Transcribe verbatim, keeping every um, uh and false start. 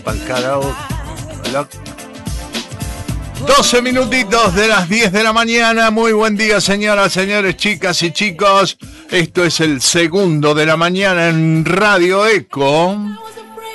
Pa'l karaoke. doce minutitos de las diez de la mañana. Muy buen día, señoras, señores, chicas y chicos. Esto es el segundo de la mañana en Radio Eco.